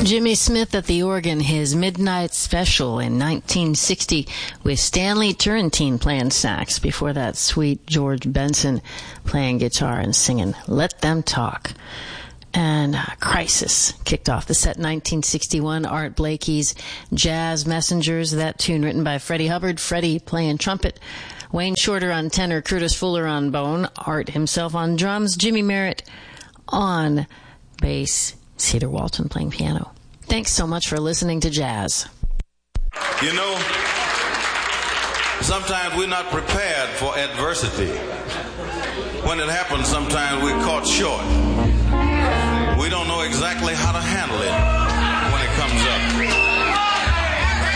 Jimmy Smith at the organ, his Midnight Special in 1960 with Stanley Turrentine playing sax. Before that, sweet George Benson playing guitar and singing Let Them Talk. And Crisis kicked off the set. 1961, Art Blakey's Jazz Messengers, that tune written by Freddie Hubbard, Freddie playing trumpet, Wayne Shorter on tenor, Curtis Fuller on bone, Art himself on drums, Jimmy Merritt on bass, Cedar Walton playing piano. Thanks so much for listening to Jazz. You know, sometimes we're not prepared for adversity. When it happens, sometimes we're caught short. We don't know exactly how to handle it when it comes up.